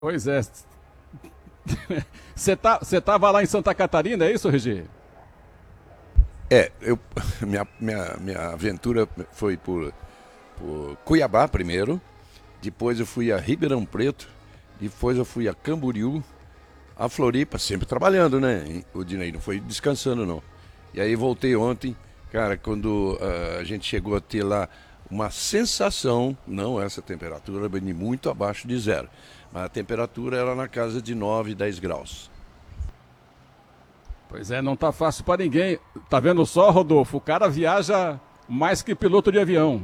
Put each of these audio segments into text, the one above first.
Pois é. Você tava lá em Santa Catarina, é isso, Regi? Eu, minha aventura foi por Cuiabá primeiro, depois eu fui a Ribeirão Preto, depois eu fui a Camboriú, a Floripa, sempre trabalhando, né? O Dinei não foi descansando, não. E aí voltei ontem, cara, quando a gente chegou a ter lá uma sensação, não essa temperatura, bem muito abaixo de zero, mas a temperatura era na casa de 9, 10 graus. Pois é, não tá fácil pra ninguém. Tá vendo só, Rodolfo? O cara viaja mais que piloto de avião.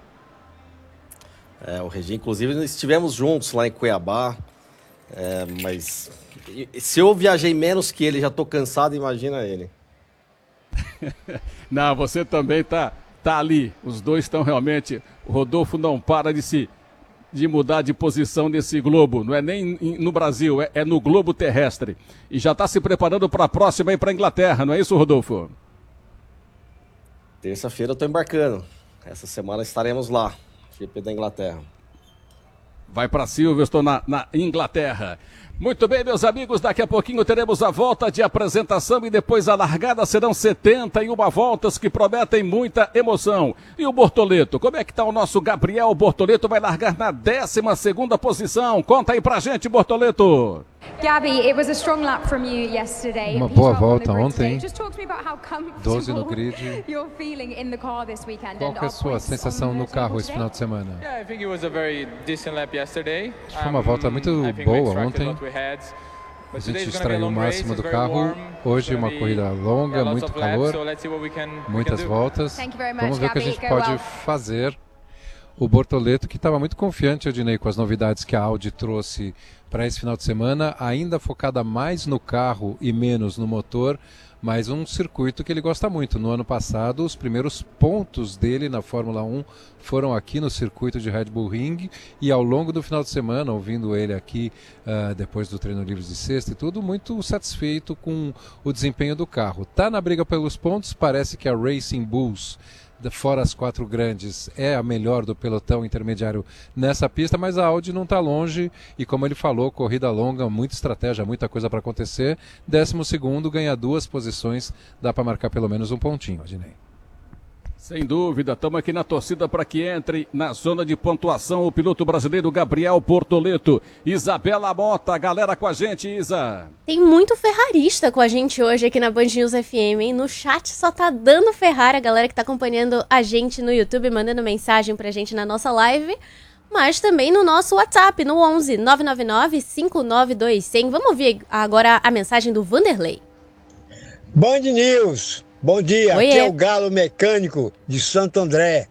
O Regi, inclusive, estivemos juntos lá em Cuiabá, mas se eu viajei menos que ele, já tô cansado, imagina ele. Não, você também tá ali. Os dois estão realmente... O Rodolfo não para de mudar de posição nesse globo. Não é nem no Brasil, é no globo terrestre. E já está se preparando para a próxima e para a Inglaterra, não é isso, Rodolfo? Terça-feira eu estou embarcando. Essa semana estaremos lá, GP da Inglaterra. Vai para Silverstone na Inglaterra. Muito bem, meus amigos, daqui a pouquinho teremos a volta de apresentação e depois a largada. Serão 71 voltas que prometem muita emoção. E o Bortoleto, como é que tá o nosso Gabriel Bortoleto? Vai largar na 12ª posição. Conta aí pra gente, Bortoleto. Gabby, it was a strong lap from you yesterday. Uma boa volta ontem, 12 no grid. Qual que é a sua sensação no carro esse final de semana? Foi uma volta muito boa ontem. A gente extraiu o máximo do carro. Hoje uma corrida longa, muito calor, muitas voltas. Vamos ver o que a gente pode fazer. O Bortoleto, que estava muito confiante, Odinei, com as novidades que a Audi trouxe para esse final de semana, ainda focada mais no carro e menos no motor, mas um circuito que ele gosta muito. No ano passado, os primeiros pontos dele na Fórmula 1 foram aqui no circuito de Red Bull Ring, e ao longo do final de semana, ouvindo ele aqui depois do treino livre de sexta e tudo, muito satisfeito com o desempenho do carro. Está na briga pelos pontos, parece que a Racing Bulls, fora as 4 grandes, é a melhor do pelotão intermediário nessa pista, mas a Audi não está longe e, como ele falou, corrida longa, muita estratégia, muita coisa para acontecer. 12º, ganha 2 posições, dá para marcar pelo menos um pontinho, Adinei. Sem dúvida, estamos aqui na torcida para que entre na zona de pontuação o piloto brasileiro Gabriel Bortoleto. Isabela Mota, galera com a gente, Isa. Tem muito ferrarista com a gente hoje aqui na Band News FM, hein? No chat só tá dando Ferrari, a galera que tá acompanhando a gente no YouTube, mandando mensagem pra gente na nossa live, mas também no nosso WhatsApp, no 11 999 592 100. Vamos ouvir agora a mensagem do Vanderlei. Band News. Bom dia, Oiê. Aqui é o Galo Mecânico de Santo André.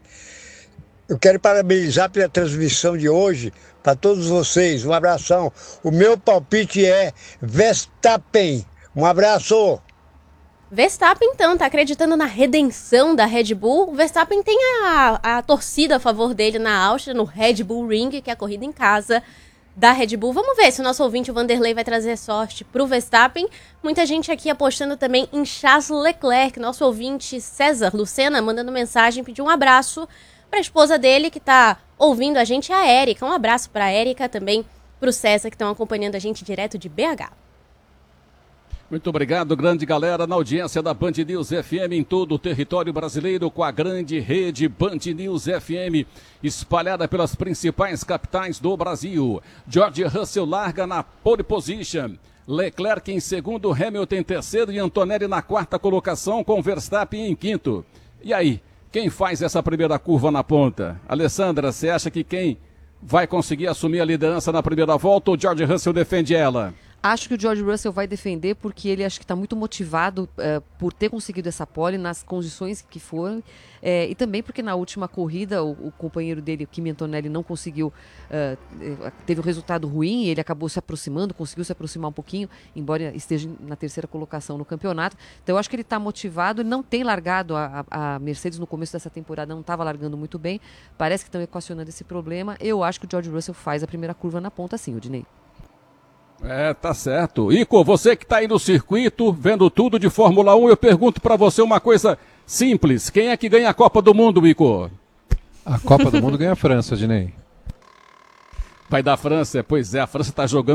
Eu quero parabenizar pela transmissão de hoje, para todos vocês. Um abração. O meu palpite é Verstappen. Um abraço. Verstappen, então, tá acreditando na redenção da Red Bull. O Verstappen tem a torcida a favor dele na Áustria, no Red Bull Ring, que é a corrida em casa da Red Bull. Vamos ver se o nosso ouvinte, o Vanderlei, vai trazer sorte pro Verstappen. Muita gente aqui apostando também em Charles Leclerc. Nosso ouvinte César Lucena mandando mensagem, pediu um abraço pra esposa dele que tá ouvindo a gente, a Érica. Um abraço pra Érica, também pro César, que estão acompanhando a gente direto de BH. Muito obrigado, grande galera, na audiência da Band News FM em todo o território brasileiro, com a grande rede Band News FM, espalhada pelas principais capitais do Brasil. George Russell larga na pole position, Leclerc em segundo, Hamilton em terceiro e Antonelli na 4ª colocação, com Verstappen em 5º. E aí, quem faz essa primeira curva na ponta? Alessandra, você acha que quem vai conseguir assumir a liderança na primeira volta ou George Russell defende ela? Acho que o George Russell vai defender porque ele acho que está muito motivado por ter conseguido essa pole nas condições que foram e também porque na última corrida o companheiro dele, o Kimi Antonelli, não conseguiu, teve um resultado ruim e ele acabou se aproximando, conseguiu se aproximar um pouquinho, embora esteja na 3ª colocação no campeonato. Então eu acho que ele está motivado, ele não tem largado, a Mercedes no começo dessa temporada não estava largando muito bem, parece que estão equacionando esse problema. Eu acho que o George Russell faz a primeira curva na ponta sim, Odinei. Tá certo. Ico, você que tá aí no circuito, vendo tudo de Fórmula 1, eu pergunto pra você uma coisa simples. Quem é que ganha a Copa do Mundo, Ico? A Copa do Mundo ganha a França, Dinei. Vai dar França, pois é, a França está jogando